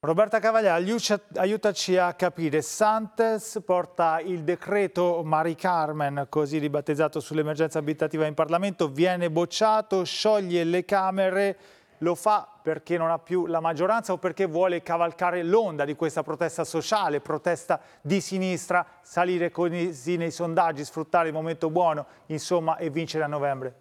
Roberta Cavaglià, aiutaci a capire. Santes porta il decreto Mari Carmen, così ribattezzato, sull'emergenza abitativa in Parlamento, viene bocciato, scioglie le Camere, lo fa perché non ha più la maggioranza o perché vuole cavalcare l'onda di questa protesta sociale, protesta di sinistra, salire così nei sondaggi, sfruttare il momento buono, insomma, e vincere a novembre?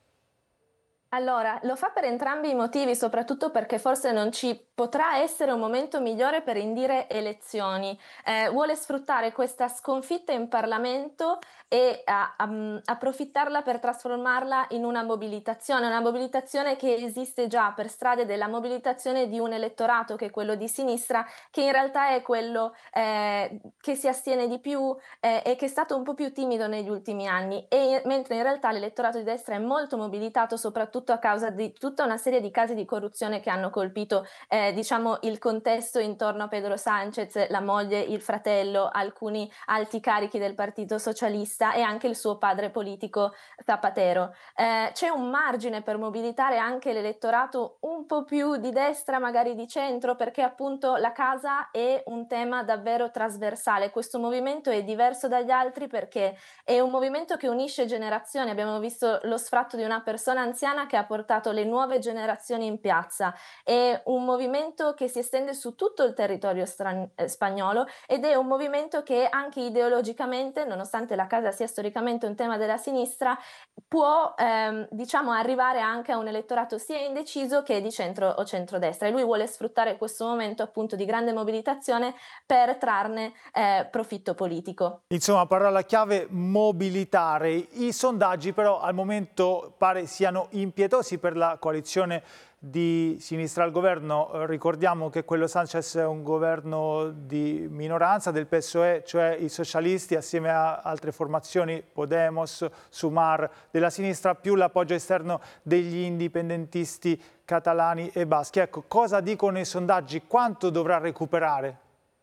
Allora, lo fa per entrambi i motivi, soprattutto perché forse non ci potrà essere un momento migliore per indire elezioni. Vuole sfruttare questa sconfitta in Parlamento e approfittarla per trasformarla in una mobilitazione che esiste già per strade della mobilitazione di un elettorato che è quello di sinistra, che in realtà è quello che si astiene di più e che è stato un po' più timido negli ultimi anni, mentre in realtà l'elettorato di destra è molto mobilitato, soprattutto a causa di tutta una serie di casi di corruzione che hanno colpito diciamo il contesto intorno a Pedro Sánchez, la moglie, il fratello, alcuni alti carichi del Partito Socialista e anche il suo padre politico Zapatero. C'è un margine per mobilitare anche l'elettorato un po' più di destra, magari di centro, perché appunto la casa è un tema davvero trasversale. Questo movimento è diverso dagli altri perché è un movimento che unisce generazioni. Abbiamo visto lo sfratto di una persona anziana che ha portato le nuove generazioni in piazza. È un movimento che si estende su tutto il territorio spagnolo ed è un movimento che anche ideologicamente, nonostante la casa sia storicamente un tema della sinistra, può diciamo arrivare anche a un elettorato sia indeciso che di centro o centrodestra, e lui vuole sfruttare questo momento appunto di grande mobilitazione per trarne profitto politico. Insomma, parola chiave mobilitare. I sondaggi però al momento pare siano impietosi per la coalizione di sinistra al governo. Ricordiamo che quello Sánchez è un governo di minoranza del PSOE, cioè i socialisti assieme a altre formazioni, Podemos, Sumar della sinistra, più l'appoggio esterno degli indipendentisti catalani e baschi. Ecco, cosa dicono i sondaggi? Quanto dovrà recuperare?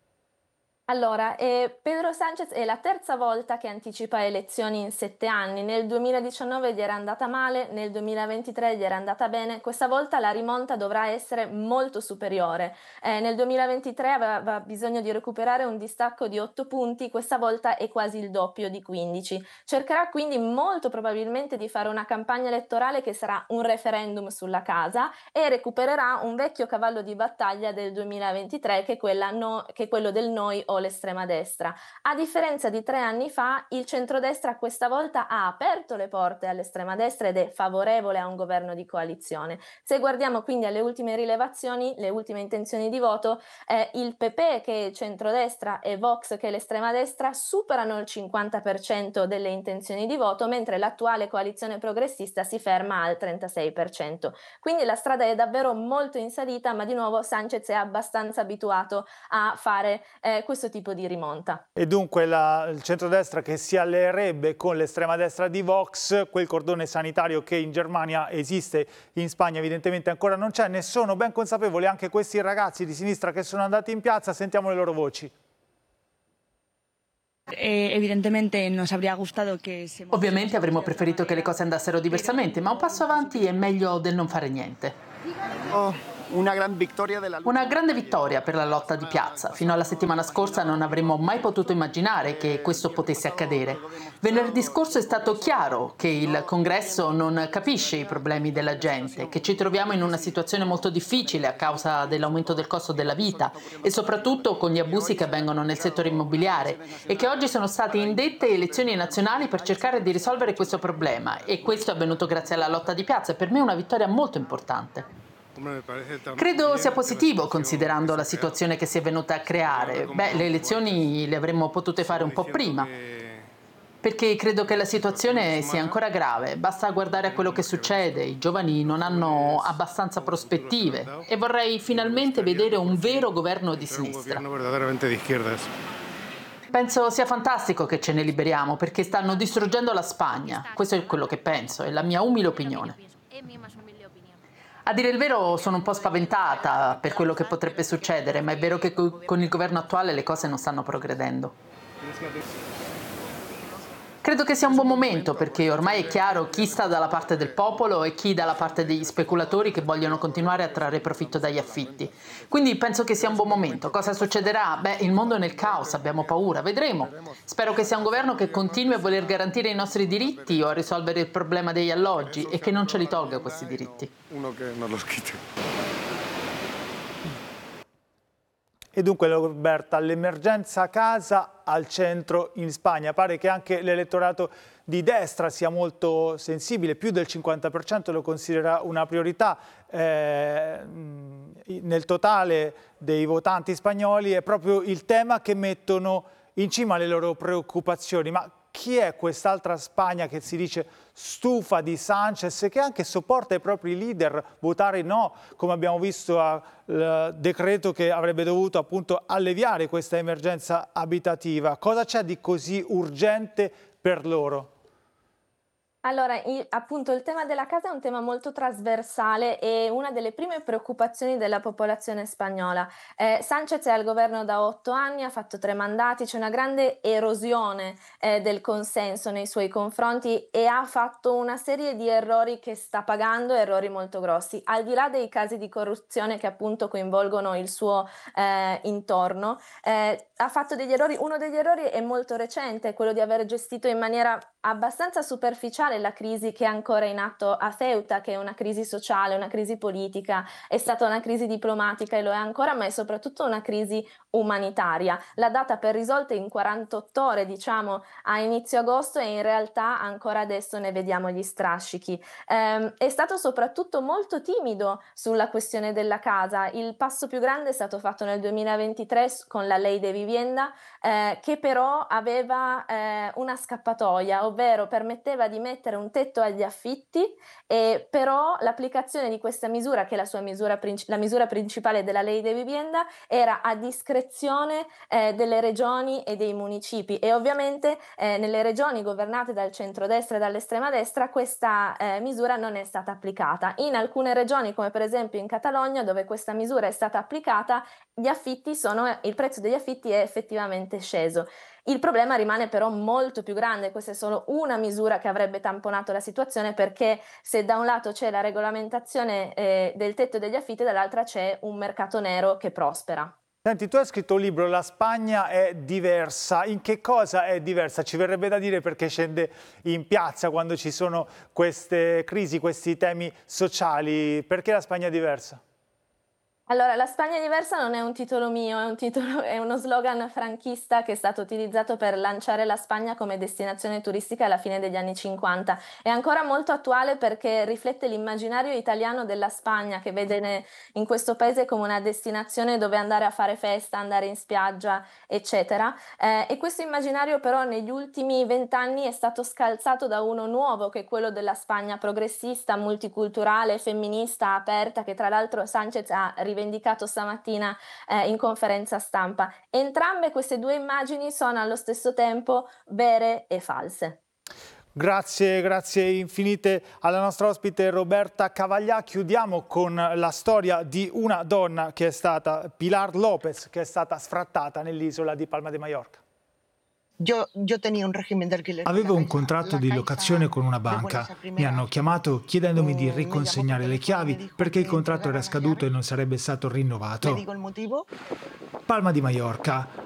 Allora, Pedro Sánchez è la terza volta che anticipa elezioni in 7 anni. Nel 2019 gli era andata male, nel 2023 gli era andata bene. Questa volta la rimonta dovrà essere molto superiore. Nel 2023 aveva bisogno di recuperare un distacco di 8 punti, questa volta è quasi il doppio di 15. Cercherà quindi molto probabilmente di fare una campagna elettorale che sarà un referendum sulla casa e recupererà un vecchio cavallo di battaglia del 2023 che è quello del noi o l'estrema destra. A differenza di 3 anni fa, il centrodestra questa volta ha aperto le porte all'estrema destra ed è favorevole a un governo di coalizione. Se guardiamo quindi alle ultime rilevazioni, le ultime intenzioni di voto, il PP, che è il centrodestra, e Vox, che è l'estrema destra, superano il 50% delle intenzioni di voto, mentre l'attuale coalizione progressista si ferma al 36%. Quindi la strada è davvero molto in salita, ma di nuovo Sánchez è abbastanza abituato a fare questo tipo di rimonta. E dunque il centrodestra che si alleerebbe con l'estrema destra di Vox, quel cordone sanitario che in Germania esiste, in Spagna evidentemente ancora non c'è. Ne sono ben consapevoli anche questi ragazzi di sinistra che sono andati in piazza. Sentiamo le loro voci. Evidentemente avremmo preferito che le cose andassero diversamente, ma un passo avanti è meglio del non fare niente. Una grande vittoria per la lotta di piazza. Fino alla settimana scorsa non avremmo mai potuto immaginare che questo potesse accadere. Venerdì scorso è stato chiaro che il Congresso non capisce i problemi della gente, che ci troviamo in una situazione molto difficile a causa dell'aumento del costo della vita e soprattutto con gli abusi che avvengono nel settore immobiliare, e che oggi sono state indette elezioni nazionali per cercare di risolvere questo problema, e questo è avvenuto grazie alla lotta di piazza. Per me è una vittoria molto importante. Credo sia positivo considerando la situazione che si è venuta a creare. Le elezioni le avremmo potute fare un po' prima, perché credo che la situazione sia ancora grave. Basta guardare a quello che succede, i giovani non hanno abbastanza prospettive e vorrei finalmente vedere un vero governo di sinistra. Penso sia fantastico che ce ne liberiamo perché stanno distruggendo la Spagna. Questo è quello che penso, è la mia umile opinione. A dire il vero sono un po' spaventata per quello che potrebbe succedere, ma è vero che con il governo attuale le cose non stanno progredendo. Credo che sia un buon momento perché ormai è chiaro chi sta dalla parte del popolo e chi dalla parte degli speculatori che vogliono continuare a trarre profitto dagli affitti. Quindi penso che sia un buon momento. Cosa succederà? Beh, il mondo è nel caos, abbiamo paura, vedremo. Spero che sia un governo che continui a voler garantire i nostri diritti o a risolvere il problema degli alloggi e che non ce li tolga questi diritti. Uno che non lo schiti. E dunque, Roberta, l'emergenza casa al centro in Spagna. Pare che anche l'elettorato di destra sia molto sensibile, più del 50% lo considera una priorità. Nel totale dei votanti spagnoli è proprio il tema che mettono in cima alle loro preoccupazioni. Ma chi è quest'altra Spagna che si dice stufa di Sánchez e che anche sopporta i propri leader votare no, come abbiamo visto al decreto che avrebbe dovuto appunto alleviare questa emergenza abitativa? Cosa c'è di così urgente per loro? Allora, appunto il tema della casa è un tema molto trasversale e una delle prime preoccupazioni della popolazione spagnola. Sánchez è al governo da 8 anni, ha fatto 3 mandati, c'è una grande erosione del consenso nei suoi confronti e ha fatto una serie di errori che sta pagando, errori molto grossi. Al di là dei casi di corruzione che appunto coinvolgono il suo intorno, ha fatto degli errori. Uno degli errori è molto recente, quello di aver gestito in maniera abbastanza superficiale la crisi che è ancora in atto a Ceuta, che è una crisi sociale, una crisi politica, è stata una crisi diplomatica e lo è ancora, ma è soprattutto una crisi umanitaria. La data per risolta in 48 ore, diciamo, a inizio agosto e in realtà ancora adesso ne vediamo gli strascichi. È stato soprattutto molto timido sulla questione della casa. Il passo più grande è stato fatto nel 2023 con la Ley de Vivienda, che però aveva una scappatoia, ovvero permetteva di mettere un tetto agli affitti, e però l'applicazione di questa misura, che è la misura principale della Ley de Vivienda, era a discrezione delle regioni e dei municipi e ovviamente nelle regioni governate dal centrodestra e dall'estrema destra questa misura non è stata applicata. In alcune regioni, come per esempio in Catalogna, dove questa misura è stata applicata, il prezzo degli affitti è effettivamente sceso. Il problema rimane però molto più grande, questa è solo una misura che avrebbe tamponato la situazione, perché se da un lato c'è la regolamentazione del tetto degli affitti, dall'altra c'è un mercato nero che prospera. Senti, tu hai scritto un libro, La Spagna è diversa. In che cosa è diversa? Ci verrebbe da dire perché scende in piazza quando ci sono queste crisi, questi temi sociali. Perché la Spagna è diversa? Allora, La Spagna è diversa non è un titolo mio, è uno slogan franchista che è stato utilizzato per lanciare la Spagna come destinazione turistica alla fine degli anni 50. È ancora molto attuale perché riflette l'immaginario italiano della Spagna, che vede in questo paese come una destinazione dove andare a fare festa, andare in spiaggia, eccetera. E questo immaginario però negli ultimi 20 anni è stato scalzato da uno nuovo, che è quello della Spagna progressista, multiculturale, femminista, aperta, che tra l'altro Sánchez ha rivendicato stamattina in conferenza stampa. Entrambe queste due immagini sono allo stesso tempo vere e false. Grazie infinite alla nostra ospite Roberta Cavaglià. Chiudiamo con la storia di una donna che è stata, Pilar López, che è stata sfrattata nell'isola di Palma de Mallorca. Avevo un contratto di locazione con una banca. Mi hanno chiamato chiedendomi di riconsegnare le chiavi perché il contratto era scaduto e non sarebbe stato rinnovato. Palma di Mallorca.